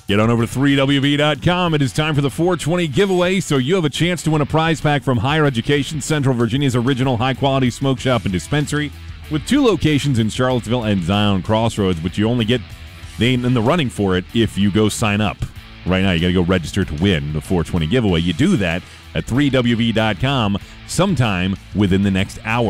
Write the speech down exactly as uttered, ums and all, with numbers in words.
Get on over to three W V dot com. It is time for the four twenty giveaway, so you have a chance to win a prize pack from Higher Education, Central Virginia's original high-quality smoke shop and dispensary, with two locations in Charlottesville and Zion Crossroads, but you only get they in the running for it if you go sign up. Right now, you got to go register to win the four twenty giveaway. You do that at three W V dot com sometime within the next hour.